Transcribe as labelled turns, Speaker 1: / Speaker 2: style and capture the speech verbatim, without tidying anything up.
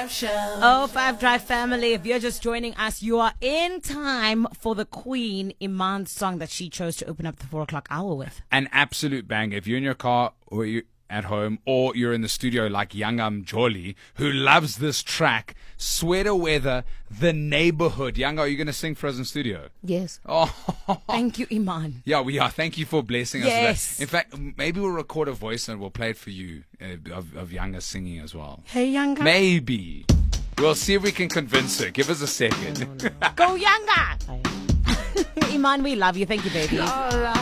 Speaker 1: Drive Show.
Speaker 2: Oh, Five Drive family, if you're just joining us, you are in time for the Queen Iman's song that she chose to open up the four o'clock hour with.
Speaker 3: An absolute banger. If you're in your car or you at home or you're in the studio like Yangam Jolly, who loves this track, Sweater Weather, The Neighborhood. Yanga, are you going to sing for us in studio?
Speaker 2: Yes.
Speaker 3: Oh,
Speaker 2: Thank you, Iman.
Speaker 3: yeah, we are. Thank you for blessing us
Speaker 2: Yes.
Speaker 3: with that. In fact, maybe we'll record a voice and we'll play it for you uh, of, of Yanga singing as well.
Speaker 2: Hey, Yanga.
Speaker 3: Maybe. We'll see if we can convince her. Give us a second.
Speaker 2: Go, Yanga. Iman, we love you. Thank you, baby.